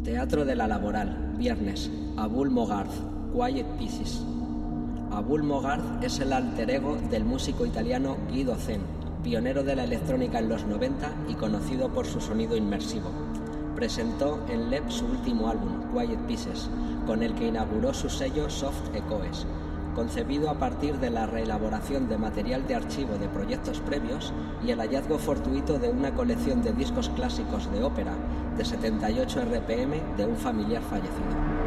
Teatro de la Laboral, viernes, Abul Mogarth, Quiet Pieces. Abul Mogarth es el alter ego del músico italiano Guido Zen, pionero de la electrónica en los 90 y conocido por su sonido inmersivo. Presentó en LEP su último álbum, Quiet Pieces, con el que inauguró su sello Soft Echoes, concebido a partir de la reelaboración de material de archivo de proyectos previos y el hallazgo fortuito de una colección de discos clásicos de ópera de 78 RPM de un familiar fallecido.